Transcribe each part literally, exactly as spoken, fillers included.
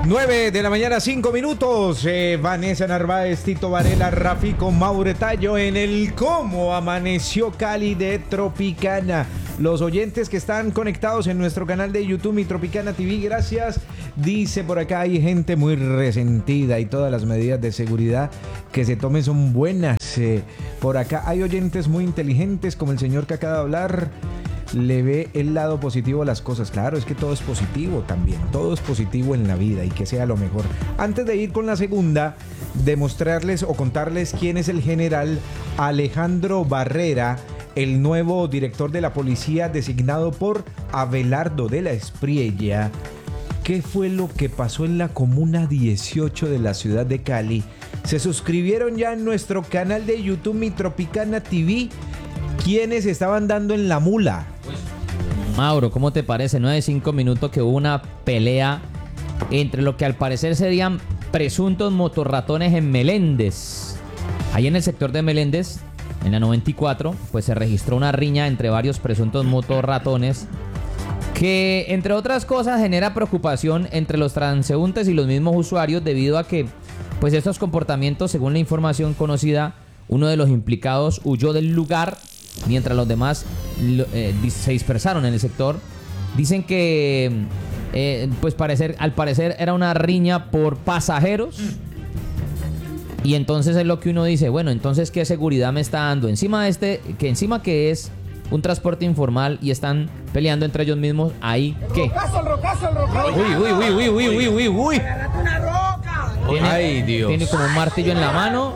nueve de la mañana, cinco minutos. Eh, Vanessa Narváez, Tito Varela, Rafico Mauretallo en el Cómo Amaneció Cali de Tropicana. Los oyentes que están conectados en nuestro canal de YouTube, Mi Tropicana T V, gracias. Dice por acá, hay gente muy resentida y todas las medidas de seguridad que se tomen son buenas. Eh, por acá hay oyentes muy inteligentes, como el señor que acaba de hablar. Le ve el lado positivo a las cosas. Claro, es que todo es positivo también. Todo es positivo en la vida y que sea lo mejor. Antes de ir con la segunda, demostrarles o contarles quién es el general Alejandro Barrera, el nuevo director de la policía designado por Abelardo de la Espriella. ¿Qué fue lo que pasó en la Comuna dieciocho de la ciudad de Cali? Se suscribieron ya en nuestro canal de YouTube, Mi Tropicana T V. ¿Quiénes estaban dando en la mula? Mauro, ¿cómo te parece? nueve de cinco minutos que hubo una pelea entre lo que al parecer serían presuntos motorratones en Meléndez. Ahí en el sector de Meléndez, en la noventa y cuatro, pues se registró una riña entre varios presuntos motorratones que, entre otras cosas, genera preocupación entre los transeúntes y los mismos usuarios debido a que, pues estos comportamientos, según la información conocida, uno de los implicados huyó del lugar mientras los demás eh, se dispersaron en el sector. Dicen que eh, pues parecer, al parecer era una riña por pasajeros. Y entonces es lo que uno dice, bueno, entonces ¿qué seguridad me está dando? Encima de este, que encima que es un transporte informal y están peleando entre ellos mismos, ahí ¿qué? El rocazo, el rocazo, el rocazo. Uy, uy, uy, uy, uy, uy, uy, uy. Agárrate una roca. Tiene, Ay, Dios. Tiene como un martillo en la mano.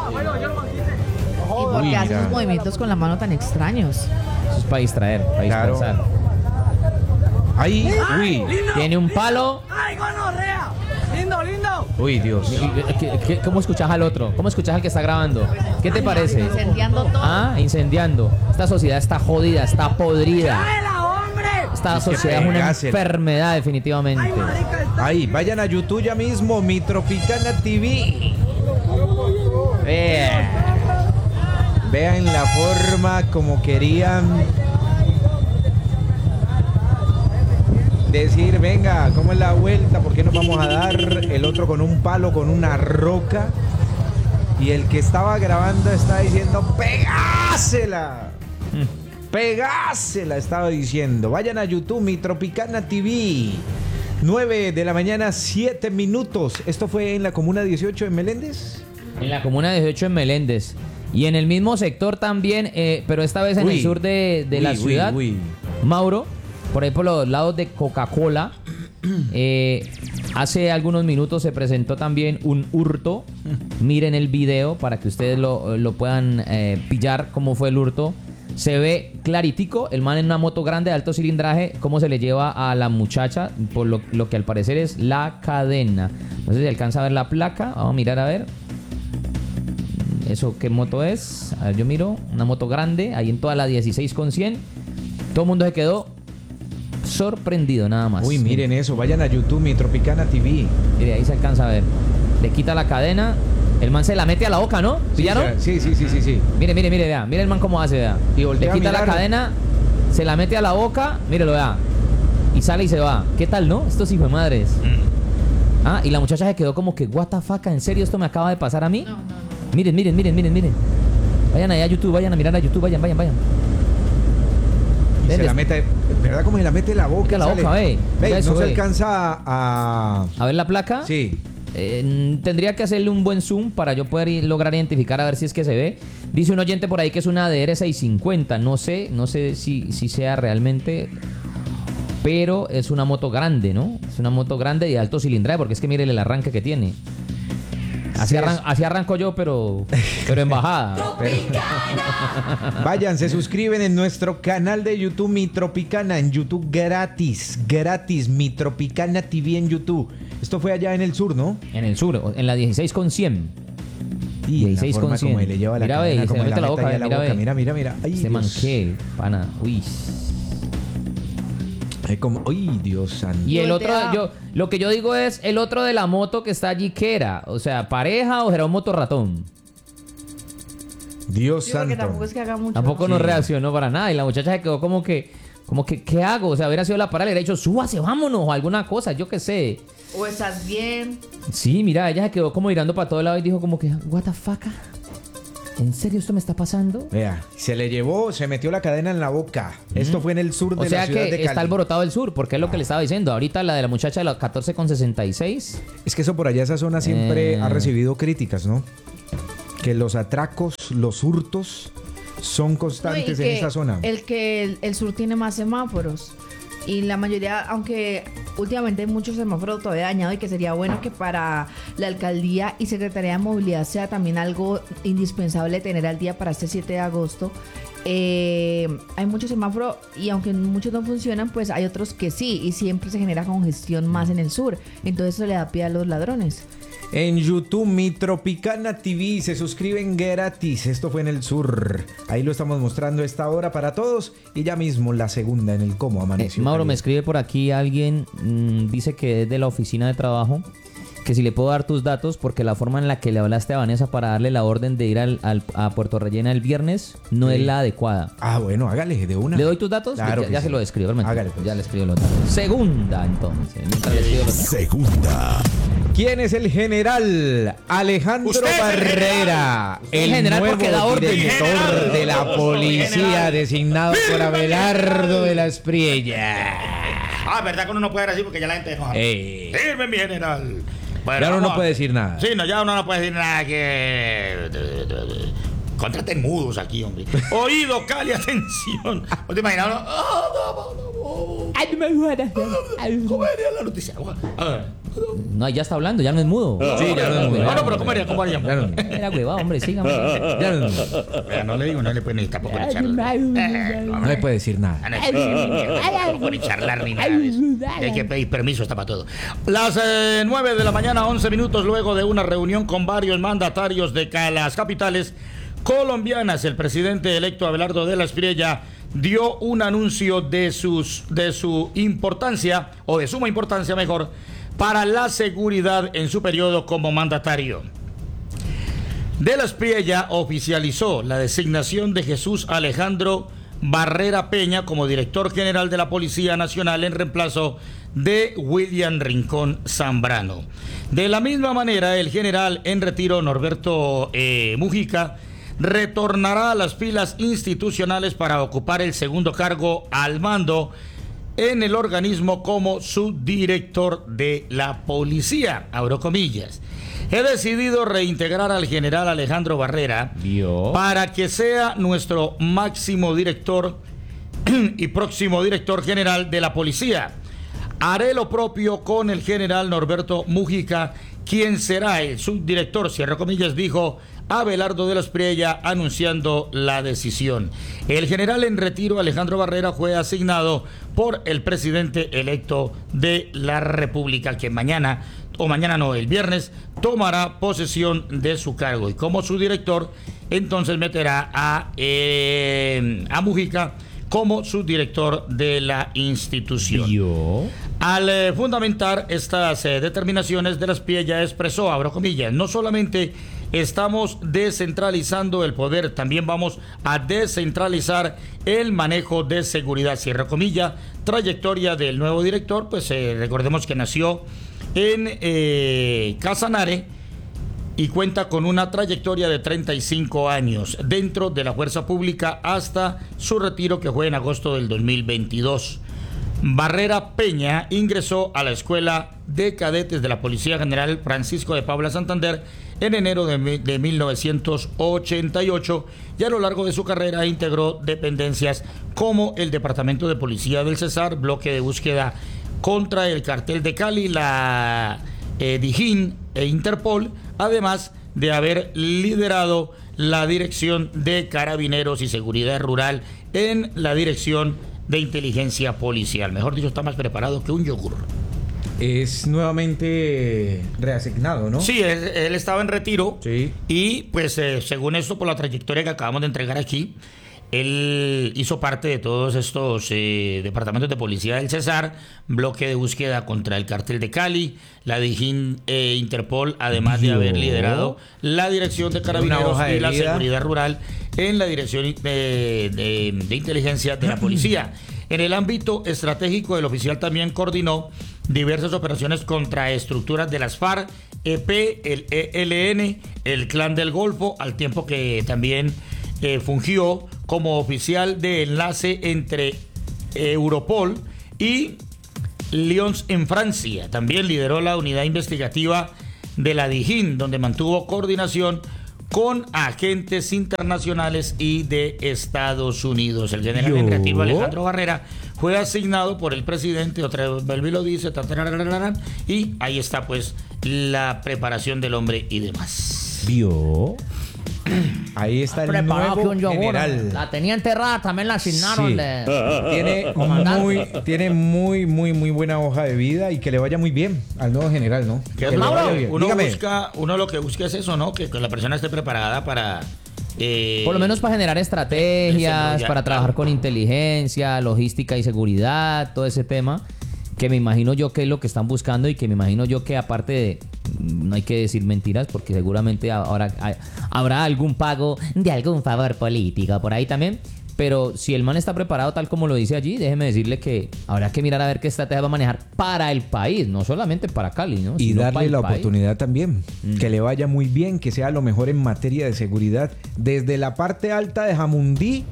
¿Y por Uy, qué hace mira. esos movimientos con la mano tan extraños? Eso es para distraer, para Claro. dispersar. Ahí, uy, Lindo. Tiene un palo. ¡Ay, gonorrea! ¡Lindo, lindo! uy, Dios. ¿Qué- qué- ¿Cómo escuchas al otro? ¿Cómo escuchas al que está grabando? ¿Qué te parece? Incendiando todo. Ah, incendiando. Esta sociedad está jodida, está podrida. ¡Cáela, hombre! Esta Es que sociedad es una pegásela. enfermedad, definitivamente. ¡Ay, marica, está! Ahí, vayan a YouTube ya mismo, Mi Tropicana T V. Eh, Vean la forma como querían decir, venga, ¿cómo es la vuelta? ¿Por qué nos vamos a dar? El otro con un palo, con una roca. Y el que estaba grabando está diciendo, ¡pegásela! ¡Pegásela! Estaba diciendo. Vayan a YouTube, Mi Tropicana T V. nueve de la mañana, siete minutos. ¿Esto fue en la Comuna dieciocho en Meléndez? en la comuna dieciocho en Meléndez. Y en el mismo sector también, eh, pero esta vez en Uy. el sur de, de la Uy, uy, ciudad. uy. Mauro, por ahí por los lados de Coca-Cola, eh, hace algunos minutos se presentó también un hurto. Miren el video para que ustedes lo, lo puedan eh, pillar cómo fue el hurto. Se ve claritico, el man en una moto grande de alto cilindraje, cómo se le lleva a la muchacha, por lo, lo que al parecer es la cadena. No sé si alcanza a ver la placa, vamos a mirar a ver. ¿Eso qué moto es? A ver, yo miro, una moto grande, ahí en toda la dieciséis con cien. Todo el mundo se quedó sorprendido nada más. Uy, miren eso, vayan a YouTube, Mi Tropicana T V. Mire, ahí se alcanza a ver. Le quita la cadena, el man se la mete a la boca, ¿no? ¿Pillaron? Sí, sí, sí, sí, sí. Mire, mire, mire, vea. Mire el man cómo hace, vea. Y Le voltea a quita la mirar. cadena, se la mete a la boca, mírelo, vea. Y sale y se va. ¿Qué tal, no? Estos hijos de madres. Ah, y la muchacha se quedó como que, what the fuck, ¿en serio esto me acaba de pasar a mí? No, no, no. Miren, miren, miren, miren, miren. Vayan allá a YouTube, vayan a mirar a YouTube, vayan, vayan, vayan. Y Ven, se la des- mete, ¿verdad? Como se la mete en la boca. Mete la sale. boca, ve. Ve, Mira eso, no se ve. alcanza a... A ver la placa. Sí. Eh, tendría que hacerle un buen zoom para yo poder ir- lograr identificar a ver si es que se ve. Dice un oyente por ahí que es una D R seiscientos cincuenta. No sé, no sé si, si sea realmente, pero es una moto grande, ¿no? Es una moto grande de alto cilindraje, porque es que mire el arranque que tiene. Así, Sí, arran- es- así arranco yo, pero, pero en bajada. Vayan, se suscriben en nuestro canal de YouTube, Mi Tropicana, en YouTube gratis, gratis, Mi Tropicana T V en YouTube. Esto fue allá en el sur, ¿no? En el sur, en la dieciséis con cien. Y la dieciséis forma con cien. como le lleva la Mira, ve, cadena, se como le la mete la mete boca, ahí a la mira, boca. ve. Mira, mira, mira. Ay, Este Dios. manqué, pana. Uy. Ay, como... Ay, Dios santo. Y el otro, Voltea. yo, lo que yo digo es, el otro de la moto que está allí, ¿qué era? O sea, ¿pareja o era un motorratón? Dios Sí, porque santo. tampoco es que haga mucho. Tampoco ¿no? no reaccionó para nada. Y la muchacha se quedó como que, como que, ¿qué hago? O sea, hubiera sido la parada, le hubiera dicho, súbase, vámonos, o alguna cosa, yo qué sé. ¿O estás bien? Sí, mira, ella se quedó como mirando para todo lado y dijo como que, what the fuck? ¿En serio esto me está pasando? Vea, se le llevó, se metió la cadena en la boca. Esto fue en el sur de O sea la ciudad que de Cali. está alborotado el sur, porque es lo que le estaba diciendo. Ahorita la de la muchacha de los catorce con sesenta y seis. Es que eso por allá, esa zona siempre Eh. ha recibido críticas, ¿no? Que los atracos, los hurtos son No, y constantes en que esa zona. El que el, el sur tiene más semáforos. Y la mayoría, aunque últimamente hay muchos semáforos todavía dañados y que sería bueno que para la alcaldía y Secretaría de Movilidad sea también algo indispensable tener al día para este siete de agosto. Eh, hay muchos semáforos y aunque muchos no funcionan, pues hay otros que sí y siempre se genera congestión más en el sur. Entonces eso le da pie a los ladrones. En YouTube, Mi Tropicana T V, se suscriben gratis. Esto fue en el sur. Ahí lo estamos mostrando a esta hora para todos. Y ya mismo la segunda en el Cómo Eh, Amaneció. Mauro, me Cali. escribe por aquí alguien, mm, dice que es de la oficina de trabajo, que si le puedo dar tus datos, porque la forma en la que le hablaste a Vanessa para darle la orden de ir al, al- a Puerto Rellena el viernes no Sí. es la adecuada. Ah, bueno, hágale de una. ¿Le doy tus datos? Claro ya que ya sí. se lo describo. hermano. Hágale, pues. Ya le escribo los datos. Segunda, entonces. Mientras le escribo los datos. Segunda. ¿Quién es el general Alejandro Usted es el Barrera? es el general nuevo porque da orden. director General. de la policía General. designado por Abelardo de la Espriella. Ah, ¿verdad que uno no puede decir porque ya la gente enoja? Eh. Firme, mi general. Bueno, Ya uno vamos no a- puede decir nada. Sí, no, ya uno no puede decir nada que... Contraten mudos aquí, hombre. Oído, Cali, atención. ¿No te imaginas? Uno... Ah, no, no, no. ¿Cómo era la noticia? A ver. No, ya está hablando, ya no es mudo. Sí, ya no es mudo. No, no, pero ¿cómo haría? ¿Cómo haría? Ya no. Era huevado, hombre, sígame. Ya no, Vea, no le digo, no le pueden ni tampoco ni charlar. Eh, no le puede decir nada. Ah, no, tampoco ni charlar ni nada de eso. Hay que pedir permiso, está para todo. Las eh, nueve de la mañana, once minutos luego de una reunión con varios mandatarios de ca- las capitales colombianas, el presidente electo Abelardo de la Espriella dio un anuncio de, sus, de su importancia, o de suma importancia mejor, para la seguridad en su periodo como mandatario. De la Espriella oficializó la designación de Jesús Alejandro Barrera Peña como director general de la Policía Nacional en reemplazo de William Rincón Zambrano. De la misma manera, el general en retiro Norberto eh, Mujica retornará a las filas institucionales para ocupar el segundo cargo al mando en el organismo como subdirector de la policía, abro comillas. He decidido reintegrar al general Alejandro Barrera ¿Vio? para que sea nuestro máximo director y próximo director general de la policía. Haré lo propio con el general Norberto Mujica, quien será el subdirector, cierro comillas, dijo Abelardo de la Espriella anunciando la decisión. El general en retiro Alejandro Barrera fue asignado por el presidente electo de la República, que mañana, o mañana no, el viernes, tomará posesión de su cargo. Y como su director, entonces meterá a, eh, a Mujica como subdirector de la institución. ¿Vio? Al eh, fundamentar estas eh, determinaciones de la Espriella expresó, abro comillas, no solamente estamos descentralizando el poder, también vamos a descentralizar el manejo de seguridad, cierro comillas. Trayectoria del nuevo director, pues eh, recordemos que nació en eh, Casanare y cuenta con una trayectoria de treinta y cinco años dentro de la fuerza pública hasta su retiro, que fue en agosto del dos mil veintidós. Barrera Peña ingresó a la Escuela de Cadetes de la Policía General Francisco de Paula Santander en enero de, mi- de mil novecientos ochenta y ocho y a lo largo de su carrera integró dependencias como el Departamento de Policía del Cesar, bloque de búsqueda contra el cartel de Cali, la eh, Dijín e Interpol, además de haber liderado la Dirección de Carabineros y Seguridad Rural en la Dirección de Inteligencia Policial. Mejor dicho, está más preparado que un yogur. Es nuevamente reasignado, ¿no? Sí, él, él estaba en retiro. Sí. Y pues eh, según esto, por la trayectoria que acabamos de entregar aquí, él hizo parte de todos estos eh, departamentos de policía del Cesar, bloque de búsqueda contra el cartel de Cali, la Dijín e Interpol, además de Yo. haber liderado la Dirección de Carabineros hoja de y la vida. Seguridad Rural en la Dirección de, de- de Inteligencia de la Policía. En el ámbito estratégico, el oficial también coordinó diversas operaciones contra estructuras de las FARC, E P, el E L N, el Clan del Golfo, al tiempo que también eh, fungió como oficial de enlace entre Europol y Lyons en Francia. También lideró la unidad investigativa de la DIJÍN, donde mantuvo coordinación con agentes internacionales y de Estados Unidos. El general en retiro Alejandro Barrera fue asignado por el presidente, otra vez Belvi lo dice, y ahí está pues la preparación del hombre y demás. ¿Vio? Ahí está el nuevo general. La tenía enterrada, también la asignaron. Sí. de- Tiene muy, tiene muy, muy, muy buena hoja de vida y que le vaya muy bien al nuevo general, ¿no? Que Que le Mauro, vaya bien. uno Dígame. busca, uno lo que busca es eso, ¿no? Que, que la persona esté preparada para eh, Por lo menos para generar estrategias, desarrollar, para trabajar claro. con inteligencia, logística y seguridad, todo ese tema, que me imagino yo que es lo que están buscando y que me imagino yo que aparte de, no hay que decir mentiras, porque seguramente ahora hay- habrá algún pago de algún favor político por ahí también. Pero si el man está preparado tal como lo dice allí, déjeme decirle que habrá que mirar a ver qué estrategia va a manejar para el país, no solamente para Cali, ¿no? Y Sino para darle el la país. oportunidad también, que le vaya muy bien, que sea lo mejor en materia de seguridad, desde la parte alta de Jamundí,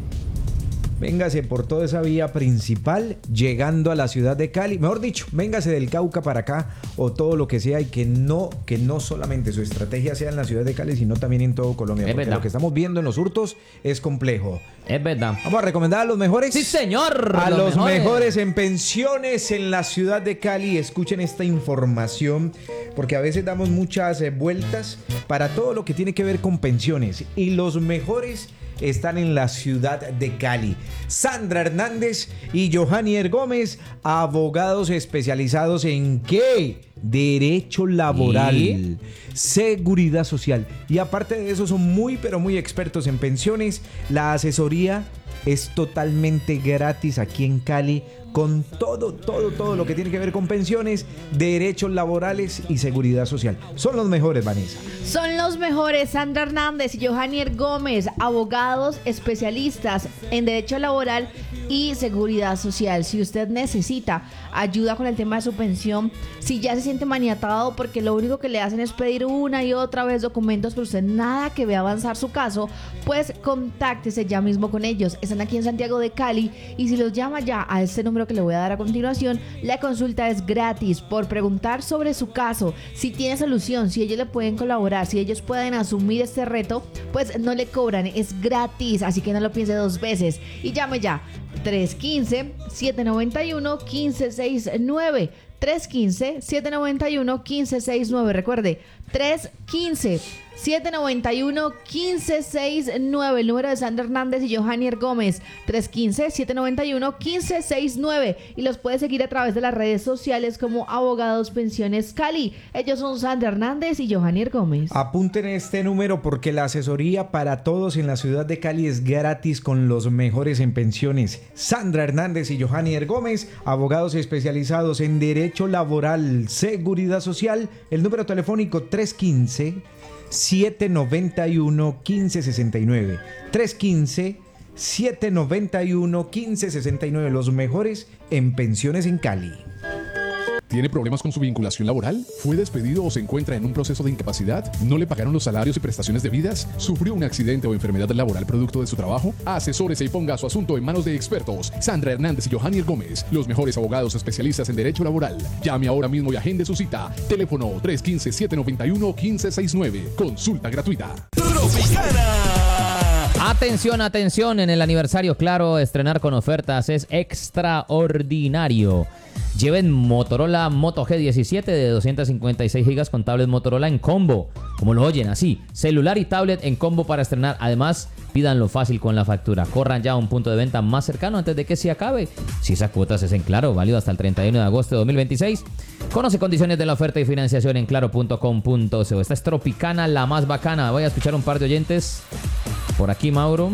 véngase por toda esa vía principal, llegando a la ciudad de Cali, mejor dicho, véngase del Cauca para acá, o todo lo que sea, y que no, que no solamente su estrategia sea en la ciudad de Cali, sino también en todo Colombia, Es porque verdad. lo que estamos viendo en los hurtos es complejo. Es verdad. Vamos a recomendar a los mejores. Sí, señor. A los, mejores. mejores en pensiones en la ciudad de Cali. Escuchen esta información, porque a veces damos muchas eh, vueltas para todo lo que tiene que ver con pensiones. Y los mejores están en la ciudad de Cali. Sandra Hernández y Johannier Gómez, abogados especializados en ¿qué? Derecho laboral, ¿Y? seguridad social. Y aparte de eso son muy pero muy expertos en pensiones. La asesoría es totalmente gratis aquí en Cali, con todo, todo, todo lo que tiene que ver con pensiones, derechos laborales y seguridad social. Son los mejores, Vanessa. Son los mejores Sandra Hernández y Johannier Gómez, abogados especialistas en derecho laboral y seguridad social. Si usted necesita ayuda con el tema de su pensión, si ya se siente maniatado porque lo único que le hacen es pedir una y otra vez documentos, pero usted nada que vea avanzar su caso, pues contáctese ya mismo con ellos. Están aquí en Santiago de Cali y si los llama ya a este número que le voy a dar a continuación, la consulta es gratis por preguntar sobre su caso, si tiene solución, si ellos le pueden colaborar, si ellos pueden asumir este reto, pues no le cobran, es gratis, así que no lo piense dos veces y llame ya tres uno cinco, siete nueve uno, uno cinco seis nueve tres uno cinco, siete nueve uno, uno cinco seis nueve. Recuerde, tres uno cinco, siete nueve uno, uno cinco seis nueve. El número de Sandra Hernández y Johannier Gómez, tres uno cinco, siete nueve uno, uno cinco seis nueve. Y los puede seguir a través de las redes sociales como Abogados Pensiones Cali. Ellos son Sandra Hernández y Johannier Gómez. Apunten este número porque la asesoría para todos en la ciudad de Cali es gratis con los mejores en pensiones. Sandra Hernández y Johannier Gómez, abogados especializados en derecho laboral, seguridad social. El número telefónico tres uno cinco, siete nueve uno, uno cinco seis nueve. tres uno cinco, siete nueve uno, uno cinco seis nueve. Los mejores en pensiones en Cali. ¿Tiene problemas con su vinculación laboral? ¿Fue despedido o se encuentra en un proceso de incapacidad? ¿No le pagaron los salarios y prestaciones debidas? ¿Sufrió un accidente o enfermedad laboral producto de su trabajo? Asesórese y ponga su asunto en manos de expertos. Sandra Hernández y Johannier Gómez, los mejores abogados especialistas en derecho laboral. Llame ahora mismo y agende su cita. Teléfono tres uno cinco, siete nueve uno, uno cinco seis nueve. Consulta gratuita. Atención, atención, en el aniversario Claro, estrenar con ofertas es extraordinario. Lleven Motorola Moto G diecisiete de doscientos cincuenta y seis gigas con tablet Motorola en combo, como lo oyen así, celular y tablet en combo para estrenar. Además, pídanlo fácil con la factura. Corran ya a un punto de venta más cercano antes de que se acabe. Si esas cuotas es en Claro, válido hasta el treinta y uno de agosto de dos mil veintiséis. Conoce condiciones de la oferta y financiación en claro punto com punto co. Esta es Tropicana, la más bacana. Voy a escuchar un par de oyentes. Por aquí, Mauro.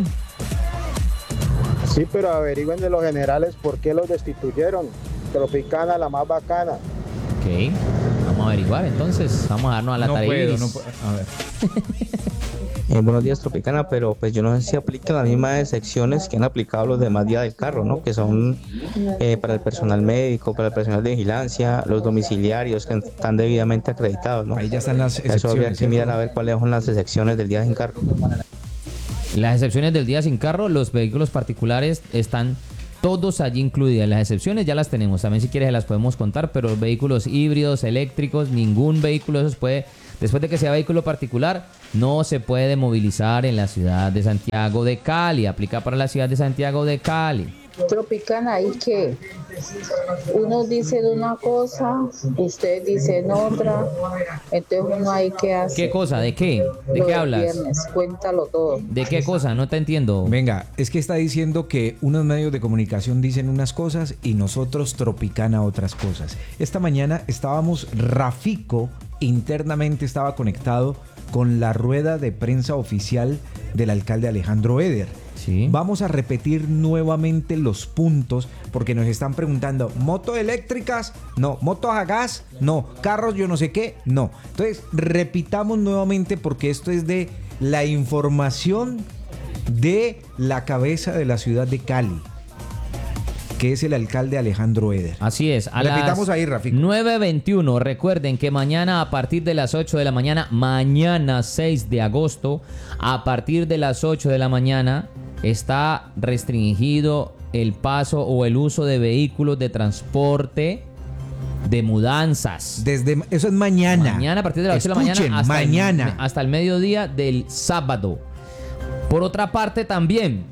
Sí, pero averigüen de los generales por qué los destituyeron. Tropicana, la más bacana. Ok, vamos a averiguar entonces. Vamos a darnos a la No tarea. puedo, Iris. no puedo. A ver. Eh, buenos días, Tropicana, pero pues yo no sé si aplican las mismas excepciones que han aplicado los demás días del carro, ¿no? Que son eh, para el personal médico, para el personal de vigilancia, los domiciliarios que están debidamente acreditados, ¿no? Ahí ya están las Eso habría excepciones. que mirar ¿cierto? a ver cuáles son las excepciones del día sin carro. Las excepciones del día sin carro, los vehículos particulares están todos allí incluidas. Las excepciones ya las tenemos, también si quieres las podemos contar, pero los vehículos híbridos, eléctricos, ningún vehículo de esos puede, después de que sea vehículo particular, no se puede movilizar en la ciudad de Santiago de Cali. Aplica para la ciudad de Santiago de Cali. Tropicana, ¿y qué? Unos dicen una cosa, ustedes dicen otra, entonces uno hay que hacer. ¿Qué cosa? ¿De qué? ¿De Lo qué del hablas? viernes, cuéntalo todo. ¿De qué cosa? No te entiendo. Venga, es que está diciendo que unos medios de comunicación dicen unas cosas y nosotros Tropicana otras cosas. Esta mañana estábamos, Rafico internamente estaba conectado con la rueda de prensa oficial del alcalde Alejandro Eder. Sí. Vamos a repetir nuevamente los puntos porque nos están preguntando, ¿motos eléctricas? No. ¿Motos a gas? No. ¿Carros yo no sé qué? No. Entonces, repitamos nuevamente porque esto es de la información de la cabeza de la ciudad de Cali, que es el alcalde Alejandro Eder. Así es. A Repitamos las ahí, Rafico. nueve veintiuno. Recuerden que mañana a partir de las ocho de la mañana, mañana seis de agosto, a partir de las ocho de la mañana, está restringido el paso o el uso de vehículos de transporte de mudanzas. Desde, eso es mañana. Mañana a partir de las ocho de la Escuchen, mañana hasta mañana. El, hasta el mediodía del sábado. Por otra parte también,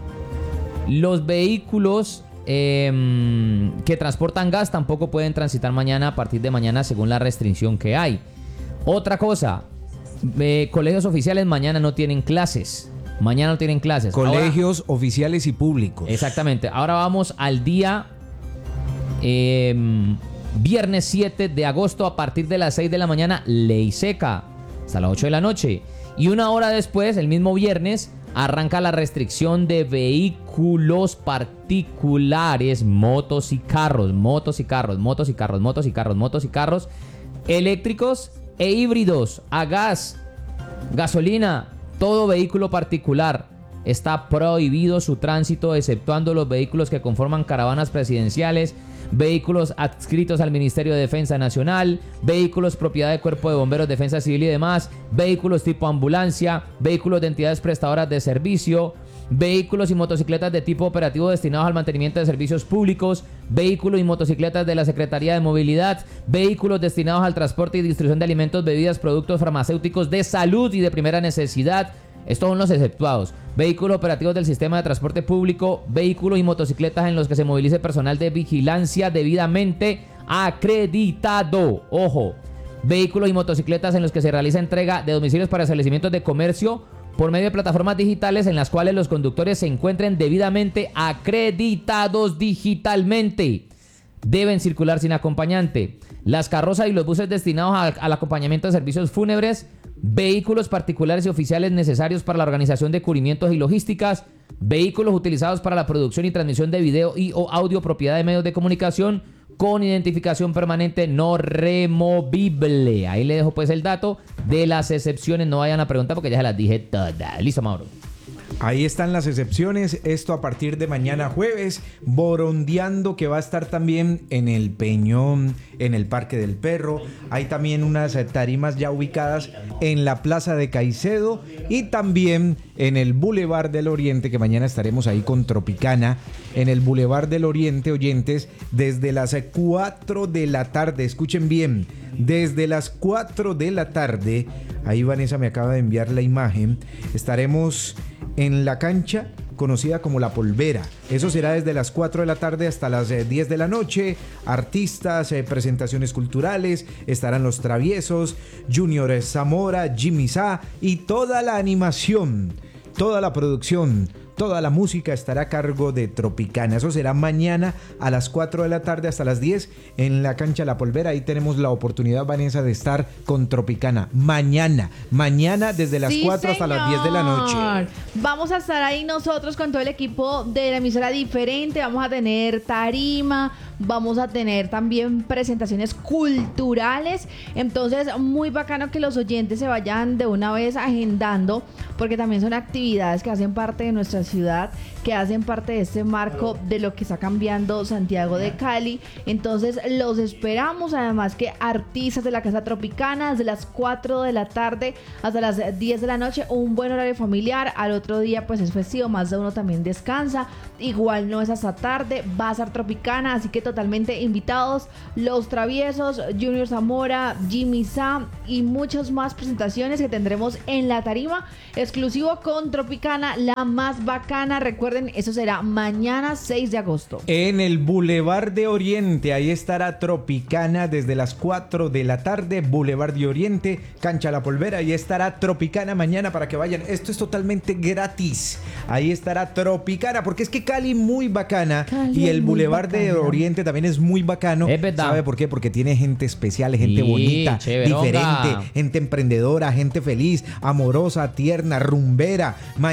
los vehículos eh, que transportan gas tampoco pueden transitar mañana a partir de mañana según la restricción que hay. Otra cosa, eh, colegios oficiales mañana no tienen clases. Mañana no tienen clases. Colegios Ahora, oficiales y públicos. exactamente. Ahora vamos al día eh, viernes siete de agosto a partir de las seis de la mañana, ley seca, hasta las ocho de la noche. Y una hora después, el mismo viernes, arranca la restricción de vehículos particulares, motos y carros, motos y carros, motos y carros, motos y carros, motos y carros, eléctricos e híbridos, a gas, gasolina. Todo vehículo particular está prohibido su tránsito, exceptuando los vehículos que conforman caravanas presidenciales, vehículos adscritos al Ministerio de Defensa Nacional, vehículos propiedad de Cuerpo de Bomberos, Defensa Civil y demás, vehículos tipo ambulancia, vehículos de entidades prestadoras de servicio, vehículos y motocicletas de tipo operativo destinados al mantenimiento de servicios públicos, vehículos y motocicletas de la Secretaría de Movilidad, vehículos destinados al transporte y distribución de alimentos, bebidas, productos farmacéuticos de salud y de primera necesidad. Estos son los exceptuados. Vehículos operativos del sistema de transporte público, vehículos y motocicletas en los que se movilice personal de vigilancia debidamente acreditado. Ojo, vehículos y motocicletas en los que se realiza entrega de domicilios para establecimientos de comercio por medio de plataformas digitales en las cuales los conductores se encuentren debidamente acreditados digitalmente. Deben circular sin acompañante. Las carrozas y los buses destinados a, al acompañamiento de servicios fúnebres, vehículos particulares y oficiales necesarios para la organización de cubrimientos y logísticas, vehículos utilizados para la producción y transmisión de video y o audio propiedad de medios de comunicación con identificación permanente no removible. Ahí le dejo pues el dato de las excepciones. No vayan a preguntar porque ya se las dije todas. Listo, Mauro. Ahí están las excepciones. Esto a partir de mañana jueves. Borondeando, que va a estar también en el Peñón, en el Parque del Perro. Hay también unas tarimas ya ubicadas en la Plaza de Caicedo y también en el Boulevard del Oriente, que mañana estaremos ahí con Tropicana. En el Boulevard del Oriente, oyentes, desde las cuatro de la tarde. Escuchen bien, desde las cuatro de la tarde. Ahí Vanessa me acaba de enviar la imagen. Estaremos en la cancha conocida como La Polvera. Eso será desde las cuatro de la tarde hasta las eh, diez de la noche. Artistas, eh, presentaciones culturales, estarán Los Traviesos, Junior Zamora, Jimmy Sa y toda la animación, toda la producción, toda la música estará a cargo de Tropicana. Eso será mañana a las cuatro de la tarde hasta las diez en la cancha La Polvera. Ahí tenemos la oportunidad, Vanessa, de estar con Tropicana. Mañana, mañana desde las Sí, cuatro hasta las diez de la noche. señor. Vamos a estar ahí nosotros con todo el equipo de la emisora diferente. Vamos a tener tarima, vamos a tener también presentaciones culturales. Entonces, muy bacano que los oyentes se vayan de una vez agendando, porque también son actividades que hacen parte de nuestra ciudad, que hacen parte de este marco de lo que está cambiando Santiago de Cali. Entonces, los esperamos. Además que artistas de la Casa Tropicana, desde las cuatro de la tarde hasta las diez de la noche, un buen horario familiar. Al otro día pues es festivo, más de uno también descansa, igual no es hasta tarde, va a estar Tropicana, así que totalmente invitados los Traviesos, Junior Zamora, Jimmy Sam y muchas más presentaciones que tendremos en la tarima, exclusivo con Tropicana, la más bacana. Recuerden, eso será mañana seis de agosto en el Boulevard de Oriente. Ahí estará Tropicana desde las cuatro de la tarde, Boulevard de Oriente, Cancha La Polvera. Ahí estará Tropicana mañana para que vayan. Esto es totalmente gratis. Ahí estará Tropicana, porque es que Cali muy bacana, Cali y el Boulevard de Oriente también es muy bacano. Es verdad. ¿Sabe por qué? Porque tiene gente especial, gente Sí, bonita, chéveronga. diferente, gente emprendedora, gente feliz, amorosa, tierna, rumbera.